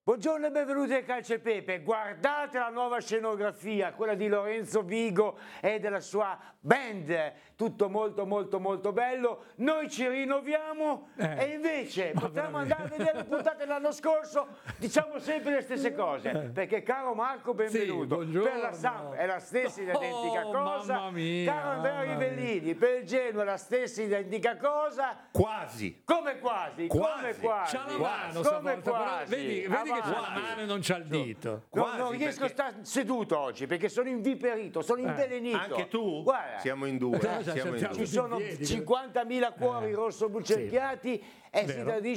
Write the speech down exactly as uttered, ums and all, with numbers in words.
Buongiorno e benvenuti al Calcio e Pepe. Guardate la nuova scenografia, quella di Lorenzo Vigo e della sua band, tutto molto molto molto bello. Noi ci rinnoviamo eh, e invece potremmo andare a vedere le puntate dell'anno scorso, diciamo sempre le stesse cose, perché caro Marco benvenuto, sì, per la Samp è la stessa identica oh, cosa, mia, caro Andrea Rivellini per il Genoa è la stessa identica cosa, quasi come quasi, quasi. come quasi, c'ha la mano, come stavolta, quasi, vedi, vedi che c'ha la mano e non c'ha il dito. No, Quasi, non riesco perché... a stare seduto oggi perché sono inviperito, sono Eh, invelenito. Anche tu? Guarda, Siamo in due. Eh, siamo in siamo due. ci sono piedi, cinquantamila cuori eh, rosso bucerchiati e si Vero. tradisce